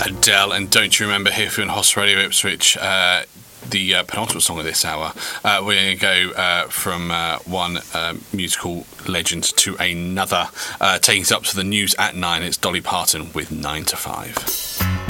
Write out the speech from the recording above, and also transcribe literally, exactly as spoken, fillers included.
Adele and Don't You Remember here on Hoss Radio Ipswich, uh, the uh, penultimate song of this hour. Uh, we're going to go uh, from uh, one uh, musical legend to another, uh, taking us up to the news at nine. It's Dolly Parton with nine to five.